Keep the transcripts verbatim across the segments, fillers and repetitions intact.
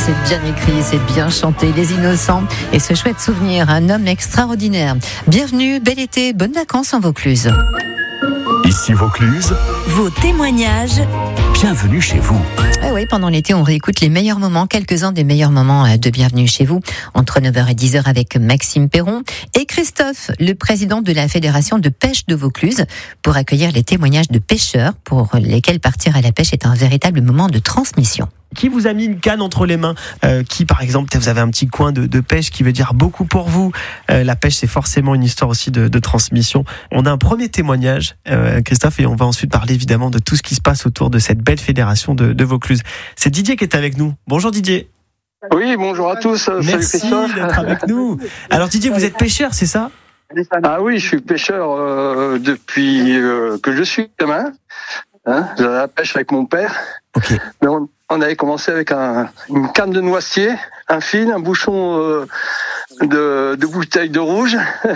c'est bien écrit, c'est bien chanté, Les Innocents et ce chouette souvenir, un homme extraordinaire. Bienvenue, bel été, bonnes vacances en Vaucluse. Ici Vaucluse, vos témoignages. Bienvenue chez vous. Eh oui, pendant l'été, on réécoute les meilleurs moments, quelques-uns des meilleurs moments de Bienvenue chez vous, entre neuf heures et dix heures avec Maxime Perron et Christophe, le président de la Fédération de pêche de Vaucluse, pour accueillir les témoignages de pêcheurs pour lesquels partir à la pêche est un véritable moment de transmission. Qui vous a mis une canne entre les mains euh, Qui, par exemple, vous avez un petit coin de, de pêche qui veut dire beaucoup pour vous. Euh, la pêche, c'est forcément une histoire aussi de, de transmission. On a un premier témoignage, euh, Christophe, et on va ensuite parler évidemment de tout ce qui se passe autour de cette belle fédération de, de Vaucluse. C'est Didier qui est avec nous. Bonjour Didier. Oui, bonjour à tous. Merci d'être avec nous. Alors Didier, vous êtes pêcheur, c'est ça ? Ah oui, je suis pêcheur euh, depuis euh, que je suis gamin. Hein, j'ai la pêche avec mon père. Ok. Mais on, on avait commencé avec un, une canne de noisetier, un fil, un bouchon euh, de, de bouteille de rouge.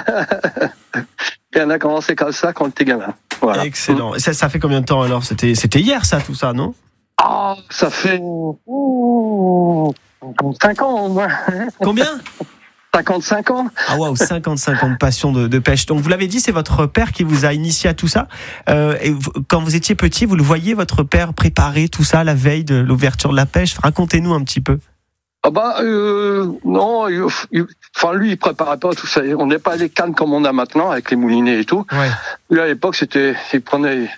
Et on a commencé comme ça quand on était gamin. Voilà. Excellent. Ça, ça fait combien de temps alors ? C'était, c'était hier ça, tout ça, non ? Ah, ça fait oh, cinq ans au moins. Combien ? cinquante-cinq ans. Ah waouh, cinquante-cinq ans de passion de, de pêche. Donc vous l'avez dit, c'est votre père qui vous a initié à tout ça. Euh, et vous, quand vous étiez petit, vous le voyez, votre père préparer tout ça la veille de l'ouverture de la pêche. Racontez-nous un petit peu. Ah bah euh, non, il, il, enfin lui il préparait pas tout ça. On n'est pas les cannes comme on a maintenant avec les moulinets et tout. Ouais. Lui à l'époque c'était, il prenait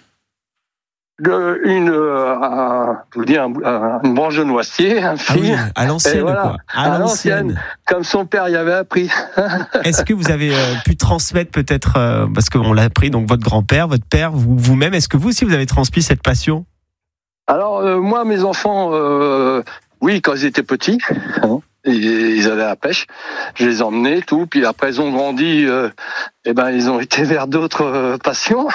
de, une, euh, un, je vous dis, un, un, une branche de noisetier, un fil. Ah oui, à l'ancienne voilà, quoi. À, à l'ancienne. l'ancienne, comme son père y avait appris. Est-ce que vous avez euh, pu transmettre peut-être, euh, parce qu'on l'a appris, donc votre grand-père, votre père, vous, vous-même, est-ce que vous aussi vous avez transmis cette passion ? Alors euh, moi mes enfants, euh, oui quand ils étaient petits. Hein. Ils allaient à la pêche, je les emmenais, tout, puis après ils ont grandi, euh, et ben ils ont été vers d'autres euh, passions.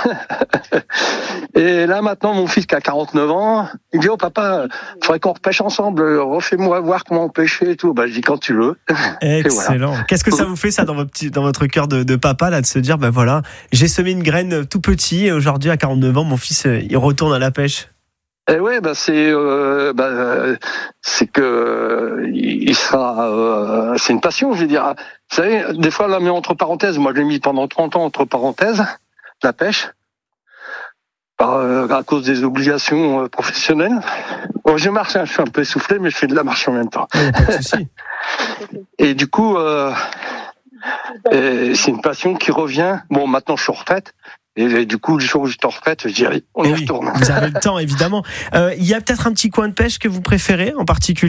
Et là maintenant mon fils qui a quarante-neuf ans, il dit oh papa, il faudrait qu'on repêche ensemble, refais-moi voir comment on pêchait et tout. Ben je dis quand tu veux. Excellent. Voilà. Qu'est-ce que ça vous fait ça dans votre petit, dans votre cœur de, de papa là, de se dire ben voilà, j'ai semé une graine tout petit et aujourd'hui à quarante-neuf ans mon fils il retourne à la pêche. Eh ouais, bah c'est, euh, bah, c'est que il sera, euh, c'est une passion, je veux dire. Vous savez, des fois, on la met entre parenthèses. Moi, je l'ai mis pendant trente ans entre parenthèses, la pêche, par, euh, à cause des obligations euh, professionnelles. Bon, je marche, hein, je suis un peu essoufflé, mais je fais de la marche en même temps. Ouais, pas de souci. Et du coup, euh, et c'est une passion qui revient. Bon, maintenant, je suis en retraite. Et du coup, le jour où je suis en retraite, je dis allez, on y oui, retourne. Vous avez le temps, évidemment. Euh, il y a peut-être un petit coin de pêche que vous préférez en particulier ?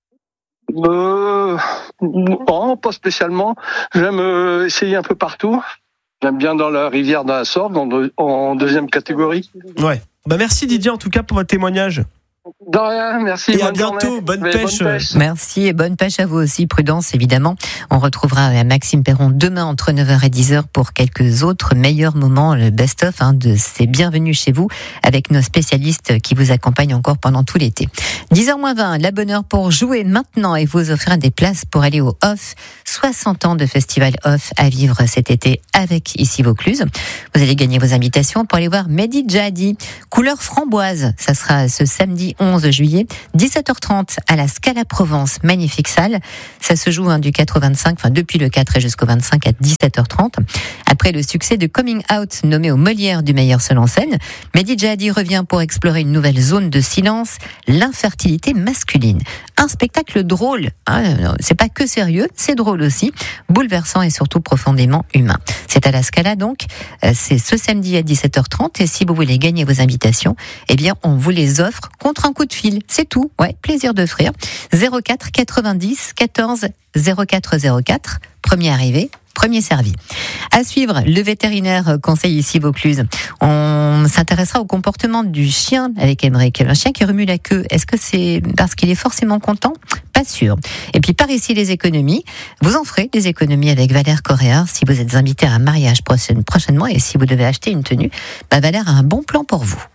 Euh, non, pas spécialement. J'aime euh, essayer un peu partout. J'aime bien dans la rivière de la Sorgue, en, de, en deuxième catégorie. Ouais. Bah merci Didier en tout cas pour votre témoignage. De rien, merci. Et à bientôt, bonne pêche. bonne pêche. Merci et bonne pêche à vous aussi, prudence évidemment. On retrouvera Maxime Perron demain entre neuf heures et dix heures pour quelques autres meilleurs moments, le best-of hein, de ces Bienvenue chez vous, avec nos spécialistes qui vous accompagnent encore pendant tout l'été. dix heures moins vingt, la bonne heure pour jouer maintenant et vous offrir des places pour aller au Off. soixante ans de festival Off à vivre cet été avec Ici Vaucluse. Vous allez gagner vos invitations pour aller voir Mehdi Jadi, couleur framboise. Ça sera ce samedi onze juillet, dix-sept heures trente à la Scala Provence, magnifique salle. Ça se joue hein, du quatre au vingt-cinq, enfin depuis le quatre et jusqu'au vingt-cinq à dix-sept heures trente. Après le succès de Coming Out, nommé au Molière du meilleur seul en scène, Mehdi Jadi revient pour explorer une nouvelle zone de silence, l'infertilité masculine. Un spectacle drôle, hein, c'est pas que sérieux, c'est drôle aussi, bouleversant et surtout profondément humain. C'est à la Scala donc, c'est ce samedi à dix-sept heures trente et si vous voulez gagner vos invitations, eh bien on vous les offre contre un coup de fil, c'est tout, ouais, plaisir d'offrir. zéro quatre quatre-vingt-dix quatorze zéro quatre zéro quatre, premier arrivé, premier servi. À suivre, le vétérinaire conseille Ici Vaucluse. On s'intéressera au comportement du chien avec Emmerich. Un chien qui remue la queue, est-ce que c'est parce qu'il est forcément content ? Pas sûr. Et puis par ici les économies, vous en ferez des économies avec Valère Correa si vous êtes invité à un mariage prochainement et si vous devez acheter une tenue, bah Valère a un bon plan pour vous.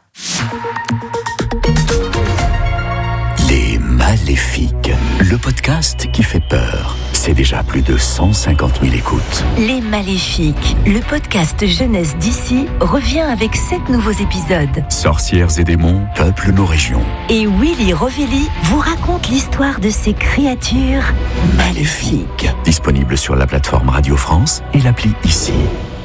Les Maléfiques, le podcast qui fait peur. c'est déjà plus de cent cinquante mille écoutes. Les Maléfiques, le podcast jeunesse d'ici, revient avec sept nouveaux épisodes. Sorcières et démons peuplent nos régions. Et Willy Rovelli vous raconte l'histoire de ces créatures maléfiques. Disponible sur la plateforme Radio France et l'appli Ici.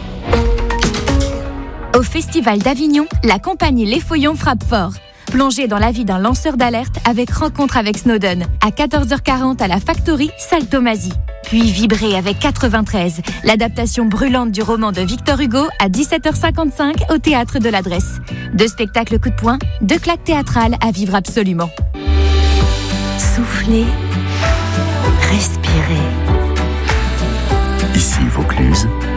Au Festival d'Avignon, la compagnie Les Feuillons frappe fort. Plongez dans la vie d'un lanceur d'alerte avec Rencontre avec Snowden, à quatorze heures quarante à la Factory, salle Thomasy. Puis vibrez avec quatre-vingt-treize, l'adaptation brûlante du roman de Victor Hugo à dix-sept heures cinquante-cinq au Théâtre de l'Adresse. Deux spectacles coup de poing, deux claques théâtrales à vivre absolument. Soufflez, respirez. Ici Vaucluse,